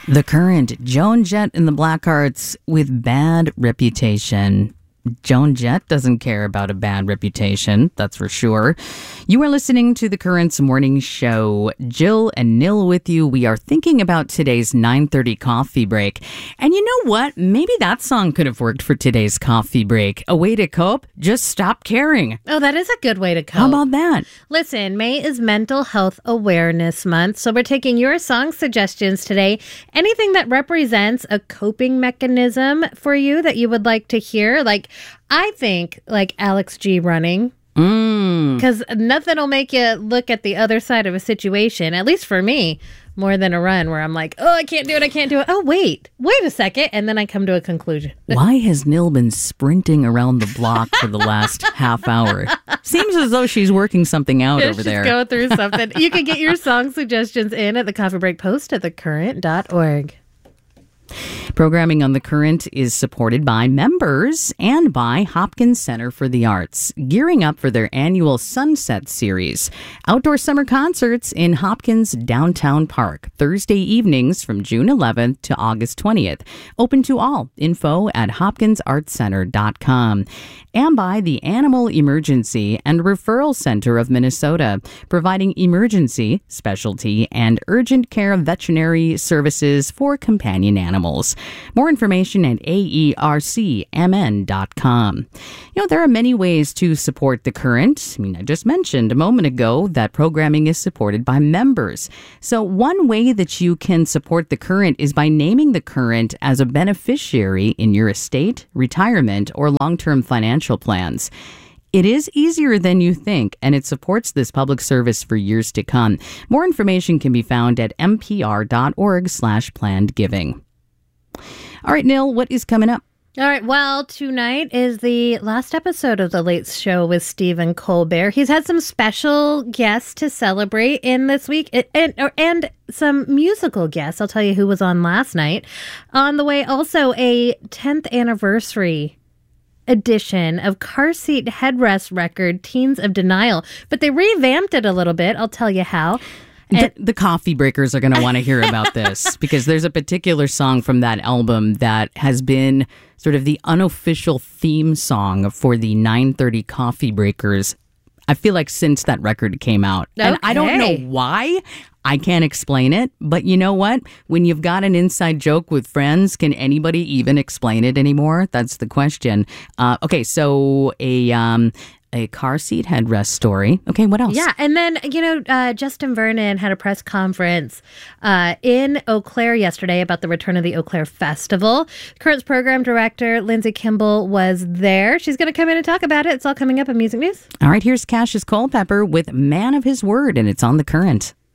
The Current, Joan Jett and the Blackhearts with bad reputation. Joan Jett doesn't care about a bad reputation, that's for sure. You are listening to The Current's morning show. Jill and Nil with you. We are thinking about today's 9:30 coffee break. And you know what? Maybe that song could have worked for today's coffee break. A way to cope? Just stop caring. Oh, that is a good way to cope. How about that? Listen, May is Mental Health Awareness Month, so we're taking your song suggestions today. Anything that represents a coping mechanism for you that you would like to hear, I think Alex G running. Because nothing will make you look at the other side of a situation, at least for me, more than a run where I'm like, oh, I can't do it. Oh, wait a second. And then I come to a conclusion. Why has Nil been sprinting around the block for the last half hour? Seems as though she's working something out over there. She's going through something. You can get your song suggestions in at the Coffee Break Post at thecurrent.org. Programming on The Current is supported by members and by Hopkins Center for the Arts, gearing up for their annual Sunset Series. Outdoor summer concerts in Hopkins Downtown Park, Thursday evenings from June 11th to August 20th. Open to all. Info at hopkinsartscenter.com. And by the Animal Emergency and Referral Center of Minnesota, providing emergency, specialty, and urgent care veterinary services for companion animals. More information at aercmn.com. There are many ways to support The Current. I just mentioned a moment ago that programming is supported by members. So one way that you can support The Current is by naming The Current as a beneficiary in your estate, retirement, or long-term financial plans. It is easier than you think, and it supports this public service for years to come. More information can be found at mpr.org/plannedgiving. All right, Nil, what is coming up? All right, well, tonight is the last episode of The Late Show with Stephen Colbert. He's had some special guests to celebrate in this week and some musical guests. I'll tell you who was on last night. On the way, also a 10th anniversary edition of Car Seat Headrest record, Teens of Denial. But they revamped it a little bit. I'll tell you how. The coffee breakers are going to want to hear about this because there's a particular song from that album that has been sort of the unofficial theme song for the 9:30 coffee breakers. I feel like since that record came out. Okay. And I don't know why. I can't explain it. But you know what? When you've got an inside joke with friends, can anybody even explain it anymore? That's the question. Okay, so a car seat headrest story. Okay, what else? Yeah, and then, Justin Vernon had a press conference in Eau Claire yesterday about the return of the Eau Claire Festival. Current's program director, Lindsay Kimball, was there. She's going to come in and talk about it. It's all coming up in Music News. All right, here's Cassius Culpepper with Man of His Word, and it's on The Current.